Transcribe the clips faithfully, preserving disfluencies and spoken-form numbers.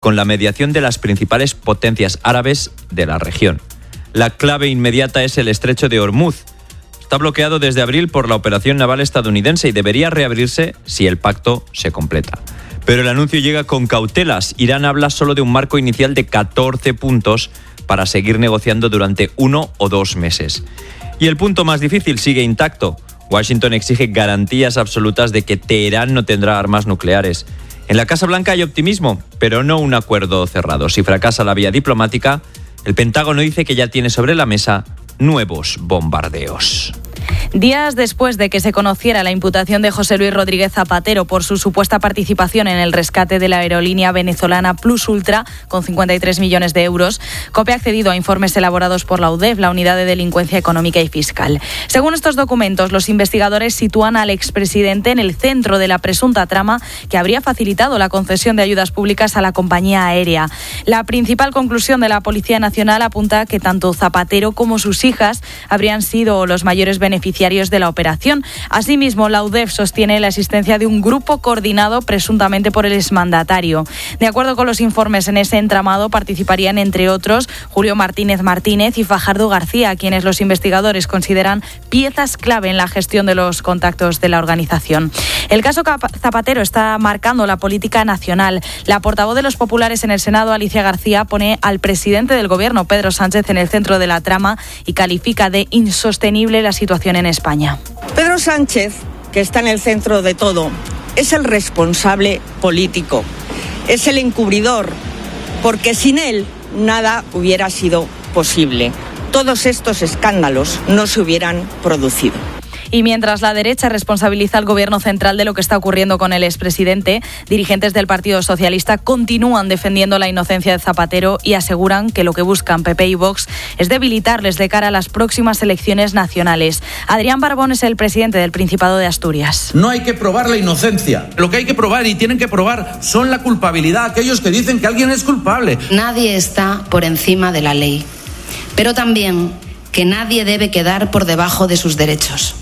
con la mediación de las principales potencias árabes de la región. La clave inmediata es el estrecho de Hormuz. Está bloqueado desde abril por la operación naval estadounidense y debería reabrirse si el pacto se completa. Pero el anuncio llega con cautelas. Irán habla solo de un marco inicial de catorce puntos para seguir negociando durante uno o dos meses. Y el punto más difícil sigue intacto. Washington exige garantías absolutas de que Teherán no tendrá armas nucleares. En la Casa Blanca hay optimismo, pero no un acuerdo cerrado. Si fracasa la vía diplomática, el Pentágono dice que ya tiene sobre la mesa nuevos bombardeos. Días después de que se conociera la imputación de José Luis Rodríguez Zapatero por su supuesta participación en el rescate de la aerolínea venezolana Plus Ultra, con cincuenta y tres millones de euros, COPE ha accedido a informes elaborados por la U D E F, la Unidad de Delincuencia Económica y Fiscal. Según estos documentos, los investigadores sitúan al expresidente en el centro de la presunta trama que habría facilitado la concesión de ayudas públicas a la compañía aérea. La principal conclusión de la Policía Nacional apunta que tanto Zapatero como sus hijas habrían sido los mayores beneficiarios de la operación. Asimismo, la U D E F sostiene la existencia de un grupo coordinado presuntamente por el exmandatario. De acuerdo con los informes, en ese entramado participarían, entre otros, Julio Martínez Martínez y Fajardo García, quienes los investigadores consideran piezas clave en la gestión de los contactos de la organización. El caso Zapatero está marcando la política nacional. La portavoz de los populares en el Senado, Alicia García, pone al presidente del Gobierno, Pedro Sánchez, en el centro de la trama y califica de insostenible la situación en España. Pedro Sánchez, que está en el centro de todo, es el responsable político, es el encubridor, porque sin él nada hubiera sido posible. Todos estos escándalos no se hubieran producido. Y mientras la derecha responsabiliza al Gobierno central de lo que está ocurriendo con el expresidente, dirigentes del Partido Socialista continúan defendiendo la inocencia de Zapatero y aseguran que lo que buscan P P y Vox es debilitarles de cara a las próximas elecciones nacionales. Adrián Barbón es el presidente del Principado de Asturias. No hay que probar la inocencia. Lo que hay que probar y tienen que probar son la culpabilidad. Aquellos que dicen que alguien es culpable. Nadie está por encima de la ley, pero también que nadie debe quedar por debajo de sus derechos.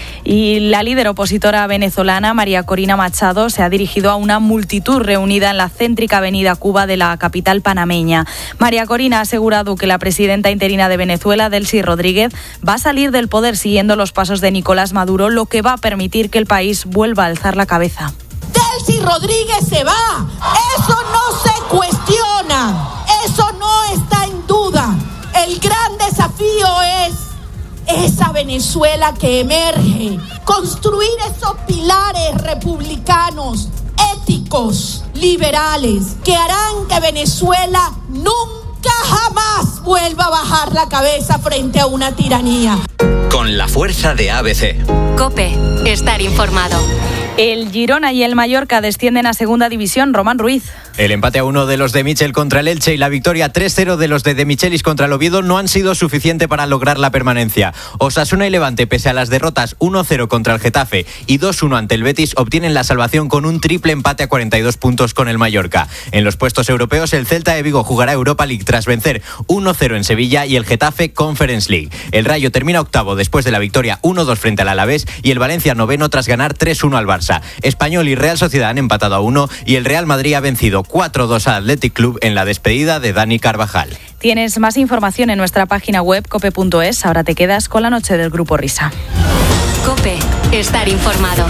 Y la líder opositora venezolana, María Corina Machado, se ha dirigido a una multitud reunida en la céntrica avenida Cuba de la capital panameña. María Corina ha asegurado que la presidenta interina de Venezuela, Delcy Rodríguez, va a salir del poder siguiendo los pasos de Nicolás Maduro, lo que va a permitir que el país vuelva a alzar la cabeza. Delcy Rodríguez se va. Eso no se cuestiona. Eso no está en duda. El gran desafío es esa Venezuela que emerge, construir esos pilares republicanos, éticos, liberales, que harán que Venezuela nunca jamás vuelva a bajar la cabeza frente a una tiranía. Con la fuerza de A B C. COPE, estar informado. El Girona y el Mallorca descienden a Segunda División. Román Ruiz. El empate a uno de los de Michel contra el Elche y la victoria tres cero de los de De Michelis contra el Oviedo no han sido suficiente para lograr la permanencia. Osasuna y Levante, pese a las derrotas uno cero contra el Getafe y dos uno ante el Betis, obtienen la salvación con un triple empate a cuarenta y dos puntos con el Mallorca. En los puestos europeos, el Celta de Vigo jugará Europa League tras vencer uno cero en Sevilla y el Getafe Conference League. El Rayo termina octavo después de la victoria uno dos frente al Alavés y el Valencia noveno tras ganar tres uno al Barça. Español y Real Sociedad han empatado a uno y el Real Madrid ha vencido cuatro dos al Athletic Club en la despedida de Dani Carvajal. Tienes más información en nuestra página web cope punto es. Ahora te quedas con la noche del Grupo Risa. COPE, estar informado.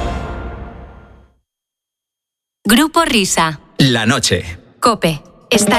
Grupo Risa. La noche. COPE, estar